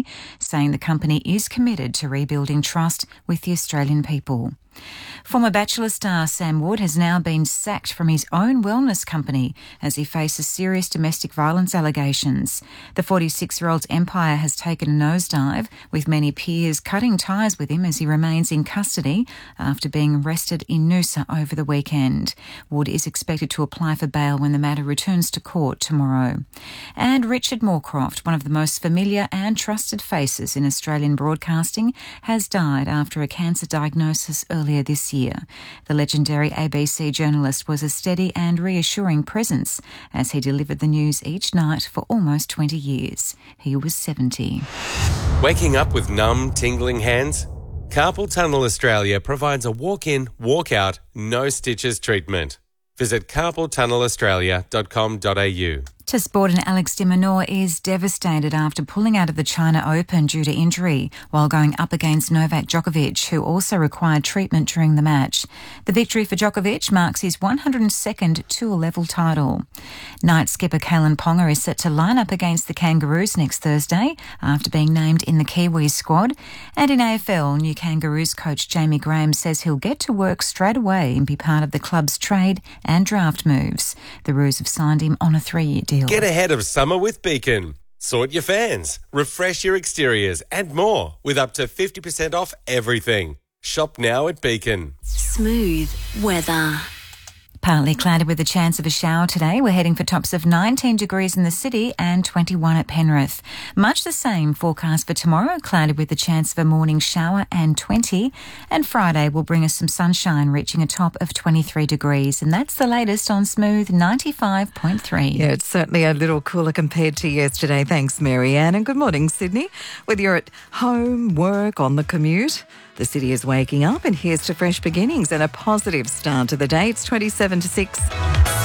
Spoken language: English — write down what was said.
saying the company is committed to rebuilding trust with the Australian people. Former Bachelor star Sam Wood has now been sacked from his own wellness company as he faces serious domestic violence allegations. The 46-year-old's empire has taken a nosedive, with many peers cutting ties with him as he remains in custody after being arrested in Noosa over the weekend. Wood is expected to apply for bail when the matter returns to court tomorrow. And Richard Moorcroft, one of the most familiar and trusted faces in Australian broadcasting, has died after a cancer diagnosis earlier this year. The legendary ABC journalist was a steady and reassuring presence as he delivered the news each night for almost 20 years. He was 70. Waking up with numb, tingling hands? Carpal Tunnel Australia provides a walk-in, walk-out, no stitches treatment. Visit carpaltunnelaustralia.com.au. To sport, and Alex de Minaur is devastated after pulling out of the China Open due to injury while going up against Novak Djokovic, who also required treatment during the match. The victory for Djokovic marks his 102nd tour-level title. Knight skipper Kalen Ponga is set to line up against the Kangaroos next Thursday after being named in the Kiwis squad. And in AFL, new Kangaroos coach Jamie Graham says he'll get to work straight away and be part of the club's trade and draft moves. The Roos have signed him on a 3-year deal. Get ahead of summer with Beacon. Sort your fans, refresh your exteriors and more with up to 50% off everything. Shop now at Beacon. Smooth weather. Partly cloudy with a chance of a shower today. We're heading for tops of 19 degrees in the city and 21 at Penrith. Much the same forecast for tomorrow, cloudy with the chance of a morning shower and 20. And Friday will bring us some sunshine, reaching a top of 23 degrees. And that's the latest on Smooth 95.3. Yeah, it's certainly a little cooler compared to yesterday. Thanks, Marianne. And good morning, Sydney. Whether you're at home, work, on the commute, the city is waking up, and here's to fresh beginnings and a positive start to the day. It's 27 to 6.